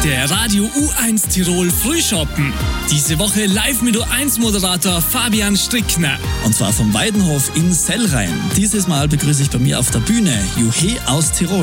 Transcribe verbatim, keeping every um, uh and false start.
Der Radio U eins Tirol Frühschoppen. Diese Woche live mit U eins Moderator Fabian Strickner. Und zwar vom Weidenhof in Sellrhein. Dieses Mal begrüße ich bei mir auf der Bühne Juhe aus Tirol.